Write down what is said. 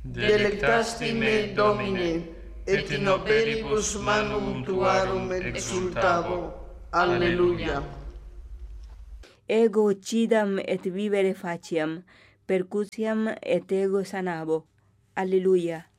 Delectasti me, Domine, et in operibus manum tuarum exultavo. Alleluia. Ego cidam et vivere faciam, percutiam et ego sanabo. Alleluia.